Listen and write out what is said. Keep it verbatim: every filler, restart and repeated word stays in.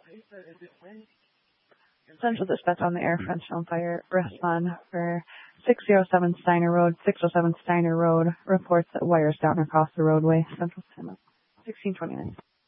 Central Dispatch on the air, French on fire. Respond for six oh seven Steiner Road. six oh seven Steiner Road reports that wires down across the roadway. Central time up sixteen twenty-nine.